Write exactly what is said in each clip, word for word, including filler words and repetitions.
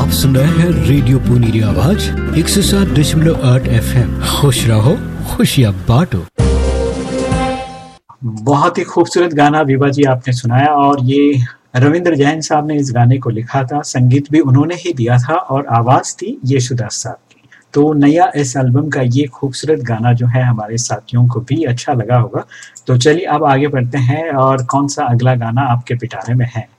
आप सुन रहे हैं रेडियो पुनीरी आवाज एक सौ सात दशमलव आठ एफ एम। खुश रहो, खुशियाँ बांटो। बहुत ही खूबसूरत गाना विभा जी आपने सुनाया, और ये रविंद्र जैन साहब ने इस गाने को लिखा था, संगीत भी उन्होंने ही दिया था और आवाज थी यशुदास साहब की। तो नया इस एल्बम का ये खूबसूरत गाना जो है हमारे साथियों को भी अच्छा लगा होगा। तो चलिए अब आगे बढ़ते हैं, और कौन सा अगला गाना आपके पिटारे में है?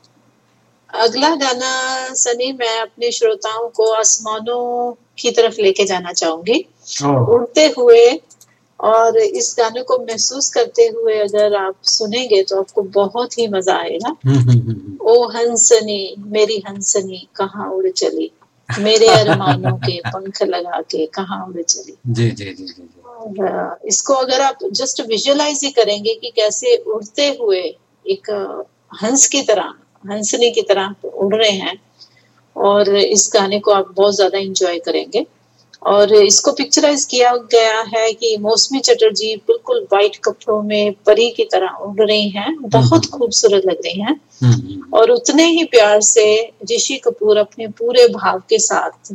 अगला गाना सनी, मैं अपने श्रोताओं को आसमानों की तरफ लेके जाना चाहूंगी, उड़ते हुए। और इस गाने को महसूस करते हुए अगर आप सुनेंगे तो आपको बहुत ही मजा आएगा। ओ हंसनी मेरी हंसनी कहाँ उड़ चली, मेरे अरमानों के पंख लगा के कहाँ उड़ चली। जी जी जी जी। और इसको अगर आप जस्ट विजुअलाइज ही करेंगे कि कैसे उड़ते हुए एक हंस की तरह, हंसनी की तरह उड़ रहे हैं, और इस गाने को आप बहुत ज्यादा एंजॉय करेंगे। और इसको पिक्चराइज किया गया है कि मौसमी चटर्जी बिल्कुल वाइट कपड़ों में परी की तरह उड़ रही हैं, बहुत खूबसूरत लग रही हैं। और उतने ही प्यार से ऋषि कपूर अपने पूरे भाव के साथ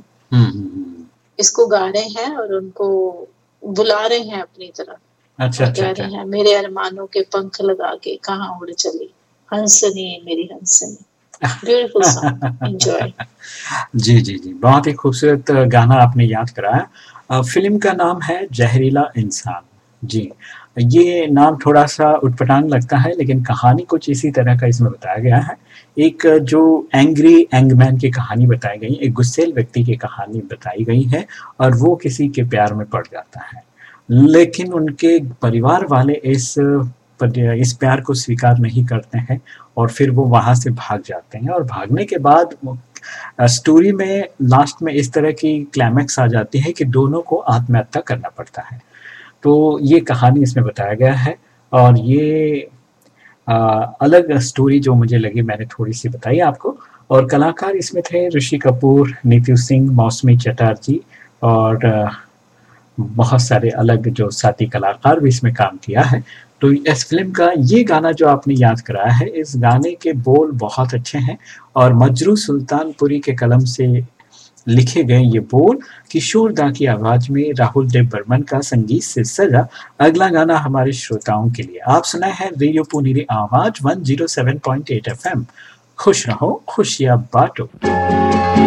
इसको गा रहे हैं और उनको बुला रहे हैं अपनी तरफ। अच्छा, कह रहे हैं मेरे अरमानों के पंख लगा के कहाँ उड़ चली, हंसनी मेरी हंसनी। Beautiful song, enjoy. जी जी जी, बहुत ही खूबसूरत गाना आपने याद कराया। फिल्म का नाम है जहरीला इंसान। जी, ये नाम थोड़ा सा उटपटांग लगता है, लेकिन कहानी कुछ इसी तरह का इसमें बताया गया है। एक जो एंग्री एंगमैन की कहानी बताई गई, एक गुस्सेल व्यक्ति की कहानी बताई गई है, और वो किसी के प्यार में पड़ जाता है, लेकिन उनके परिवार वाले इस इस प्यार को स्वीकार नहीं करते हैं, और फिर वो वहाँ से भाग जाते हैं। और भागने के बाद स्टोरी में लास्ट में इस तरह की क्लाइमैक्स आ जाती है कि दोनों को आत्महत्या करना पड़ता है। तो ये कहानी इसमें बताया गया है, और ये आ, अलग स्टोरी जो मुझे लगी मैंने थोड़ी सी बताई आपको। और कलाकार इसमें थे ऋषि कपूर, नीतू सिंह, मौसमी चटर्जी, और आ, बहुत सारे अलग जो साथी कलाकार भी इसमें काम किया है। तो इस फिल्म का ये गाना जो आपने याद कराया है, इस गाने के बोल बहुत अच्छे हैं, और मजरू सुल्तानपुरी के कलम से लिखे गए ये बोल किशोर दा की आवाज में राहुल देव बर्मन का संगीत से सजा अगला गाना हमारे श्रोताओं के लिए। आप सुना है रेडियो पुनीरी आवाज एक सौ सात पॉइंट आठ एफ एम। खुश रहो, खुशियां बांटो।